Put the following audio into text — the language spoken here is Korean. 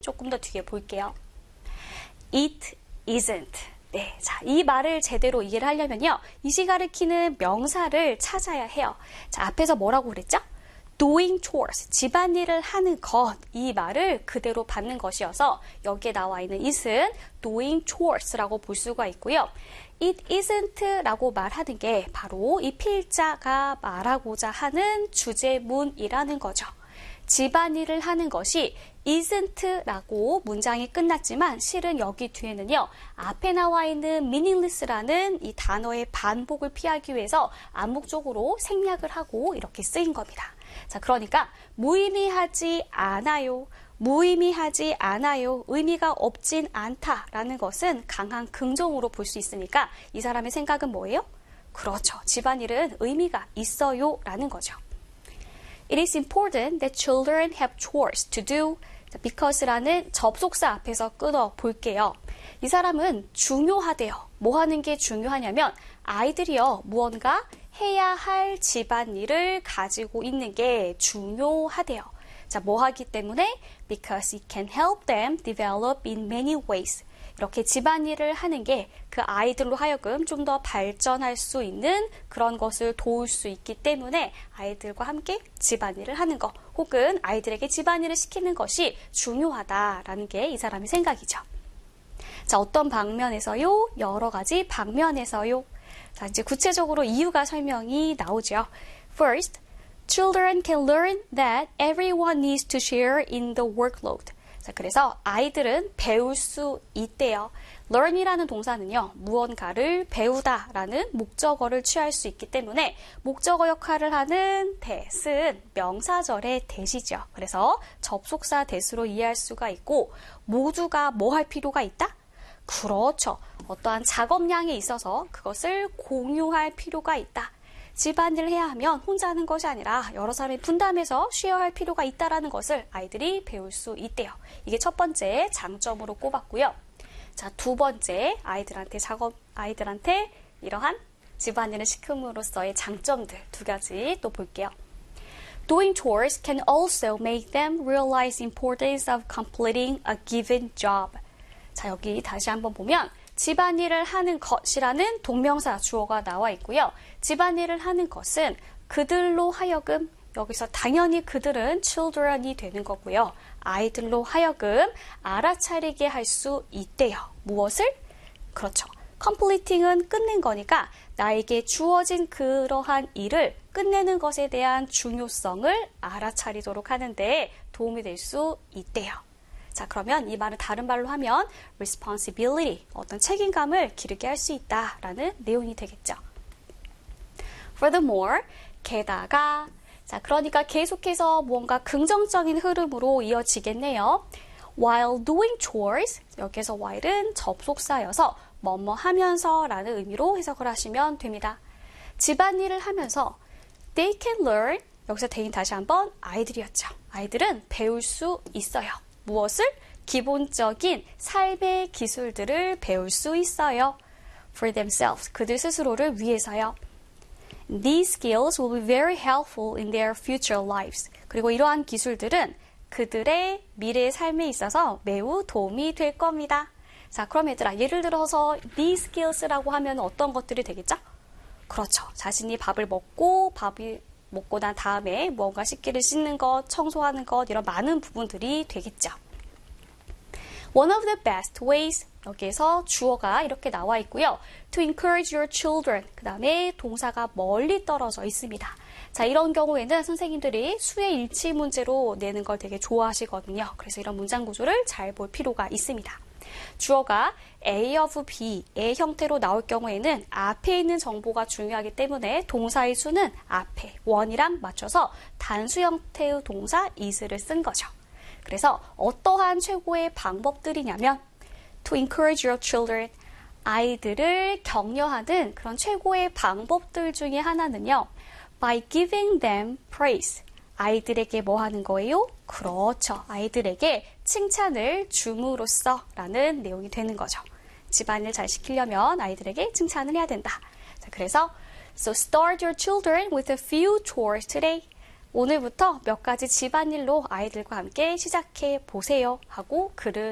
조금 더 뒤에 볼게요. It isn't. 네, 자, 이 말을 제대로 이해를 하려면요. 이시 가리키는 명사를 찾아야 해요. 자, 앞에서 뭐라고 그랬죠? doing chores, 집안일을 하는 것, 이 말을 그대로 받는 것이어서 여기에 나와 있는 it은 doing chores라고 볼 수가 있고요. It isn't 라고 말하는 게 바로 이 필자가 말하고자 하는 주제문이라는 거죠. 집안일을 하는 것이 isn't 라고 문장이 끝났지만 실은 여기 뒤에는요. 앞에 나와 있는 meaningless라는 이 단어의 반복을 피하기 위해서 암묵적으로 생략을 하고 이렇게 쓰인 겁니다. 자, 그러니까 무의미하지 않아요. 무의미하지 않아요. 의미가 없진 않다라는 것은 강한 긍정으로 볼 수 있으니까 이 사람의 생각은 뭐예요? 그렇죠. 집안일은 의미가 있어요 라는 거죠. It is important that children have chores to do. because라는 접속사 앞에서 끊어 볼게요. 이 사람은 중요하대요. 뭐 하는 게 중요하냐면 아이들이요. 무언가 해야 할 집안일을 가지고 있는 게 중요하대요. 자, 뭐 하기 때문에? Because it can help them develop in many ways. 이렇게 집안일을 하는 게 그 아이들로 하여금 좀 더 발전할 수 있는 그런 것을 도울 수 있기 때문에 아이들과 함께 집안일을 하는 것 혹은 아이들에게 집안일을 시키는 것이 중요하다라는 게 이 사람의 생각이죠. 자, 어떤 방면에서요? 여러 가지 방면에서요. 자, 이제 구체적으로 이유가 설명이 나오죠. First, children can learn that everyone needs to share in the workload. 자, 그래서 아이들은 배울 수 있대요. learn이라는 동사는요, 무언가를 배우다라는 목적어를 취할 수 있기 때문에 목적어 역할을 하는 that은 명사절의 that이죠. 그래서 접속사 that으로 이해할 수가 있고 모두가 뭐 할 필요가 있다? 그렇죠. 어떠한 작업량에 있어서 그것을 공유할 필요가 있다. 집안일을 해야 하면 혼자 하는 것이 아니라 여러 사람이 분담해서 쉐어할 필요가 있다는 것을 아이들이 배울 수 있대요. 이게 첫 번째 장점으로 꼽았고요. 자, 두 번째 아이들한테 이러한 집안일을 시킴으로써의 장점들 두 가지 또 볼게요. Doing chores can also make them realize the importance of completing a given job. 자, 여기 다시 한번 보면 집안일을 하는 것이라는 동명사 주어가 나와 있고요. 집안일을 하는 것은 그들로 하여금 여기서 당연히 그들은 children이 되는 거고요. 아이들로 하여금 알아차리게 할 수 있대요. 무엇을? 그렇죠. completing은 끝낸 거니까 나에게 주어진 그러한 일을 끝내는 것에 대한 중요성을 알아차리도록 하는데 도움이 될 수 있대요. 자, 그러면 이 말을 다른 말로 하면 responsibility, 어떤 책임감을 기르게 할 수 있다라는 내용이 되겠죠. Furthermore, 게다가 자, 그러니까 계속해서 뭔가 긍정적인 흐름으로 이어지겠네요. While doing chores, 여기서 while은 접속사여서 뭐뭐 하면서 라는 의미로 해석을 하시면 됩니다. 집안일을 하면서 they can learn, 여기서 대인 다시 한번 아이들이었죠. 아이들은 배울 수 있어요. 무엇을? 기본적인 삶의 기술들을 배울 수 있어요. For themselves, 그들 스스로를 위해서요. These skills will be very helpful in their future lives. 그리고 이러한 기술들은 그들의 미래의 삶에 있어서 매우 도움이 될 겁니다. 자, 그럼 얘들아, 예를 들어서 these skills라고 하면 어떤 것들이 되겠죠? 그렇죠. 자신이 밥을 먹고 난 다음에 뭔가 식기를 씻는 것, 청소하는 것 이런 많은 부분들이 되겠죠. One of the best ways, 여기에서 주어가 이렇게 나와 있고요. To encourage your children, 그 다음에 동사가 멀리 떨어져 있습니다. 자, 이런 경우에는 선생님들이 수의 일치 문제로 내는 걸 되게 좋아하시거든요. 그래서 이런 문장 구조를 잘 볼 필요가 있습니다. 주어가 A of B의 형태로 나올 경우에는 앞에 있는 정보가 중요하기 때문에 동사의 수는 앞에 원이랑 맞춰서 단수 형태의 동사 is를 쓴 거죠. 그래서 어떠한 최고의 방법들이냐면 to encourage your children, 아이들을 격려하는 그런 최고의 방법들 중에 하나는요. by giving them praise, 아이들에게 뭐 하는 거예요? 그렇죠. 아이들에게 칭찬을 줌으로써 라는 내용이 되는 거죠. 집안일 잘 시키려면 아이들에게 칭찬을 해야 된다. 자, 그래서 So start your children with a few chores today. 오늘부터 몇 가지 집안일로 아이들과 함께 시작해 보세요 하고 글을